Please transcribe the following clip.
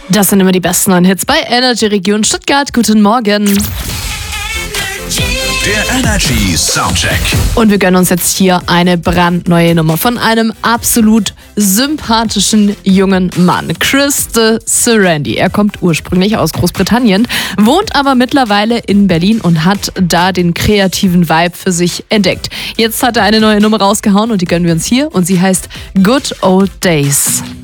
Das sind immer die besten neuen Hits bei Energy Region Stuttgart. Guten Morgen. Der Energy Soundcheck. Und wir gönnen uns jetzt hier eine brandneue Nummer von einem absolut sympathischen jungen Mann. Chris de Serendy. Er kommt ursprünglich aus Großbritannien, wohnt aber mittlerweile in Berlin und hat da den kreativen Vibe für sich entdeckt. Jetzt hat er eine neue Nummer rausgehauen und die gönnen wir uns hier und sie heißt Good Old Days.